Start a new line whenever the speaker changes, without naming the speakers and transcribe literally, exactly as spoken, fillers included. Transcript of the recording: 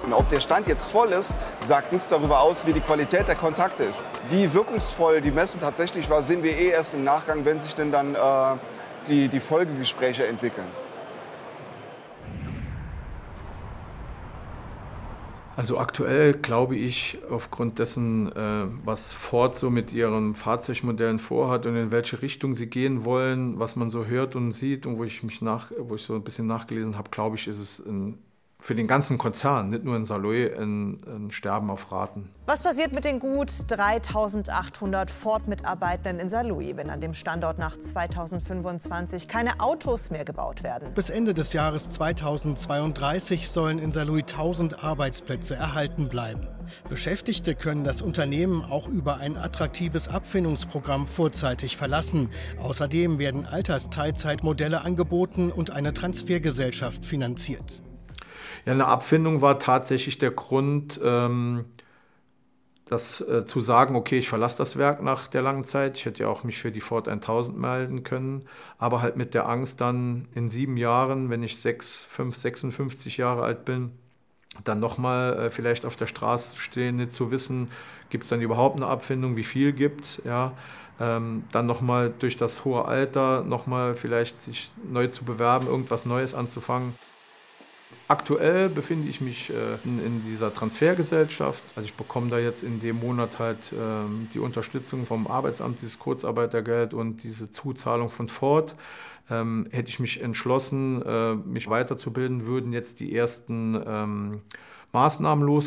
Und ob der Stand jetzt voll ist, sagt nichts darüber aus, wie die Qualität der Kontakte ist. Wie wirkungsvoll die Messe tatsächlich war, sehen wir eh erst im Nachgang, wenn sich denn dann äh, die, die Folgegespräche entwickeln.
Also aktuell glaube ich, aufgrund dessen, äh, was Ford so mit ihren Fahrzeugmodellen vorhat und in welche Richtung sie gehen wollen, was man so hört und sieht und wo ich mich nach, wo ich so ein bisschen nachgelesen habe, glaube ich, ist es ein, für den ganzen Konzern, nicht nur in Saarlouis, ein, ein Sterben auf Raten.
Was passiert mit den gut dreitausendachthundert Ford-Mitarbeitenden in Saarlouis, wenn an dem Standort nach zweitausendfünfundzwanzig keine Autos mehr gebaut werden?
Bis Ende des Jahres zweitausendzweiunddreißig sollen in Saarlouis tausend Arbeitsplätze erhalten bleiben. Beschäftigte können das Unternehmen auch über ein attraktives Abfindungsprogramm vorzeitig verlassen. Außerdem werden Altersteilzeitmodelle angeboten und eine Transfergesellschaft finanziert.
Ja, eine Abfindung war tatsächlich der Grund, ähm, das äh, zu sagen, okay, ich verlasse das Werk nach der langen Zeit. Ich hätte ja auch mich für die Ford tausend melden können, aber halt mit der Angst dann in sieben Jahren, wenn ich sechs, fünf, sechsundfünfzig Jahre alt bin, dann nochmal äh, vielleicht auf der Straße stehen, nicht zu wissen, gibt es dann überhaupt eine Abfindung, wie viel gibt es, ja. Ähm, dann nochmal durch das hohe Alter nochmal vielleicht sich neu zu bewerben, irgendwas Neues anzufangen. Aktuell befinde ich mich äh, in, in dieser Transfergesellschaft. Also ich bekomme da jetzt in dem Monat halt ähm, die Unterstützung vom Arbeitsamt, dieses Kurzarbeitergeld und diese Zuzahlung von Ford. Ähm, hätte ich mich entschlossen, äh, mich weiterzubilden, würden jetzt die ersten ähm, Maßnahmen losgehen.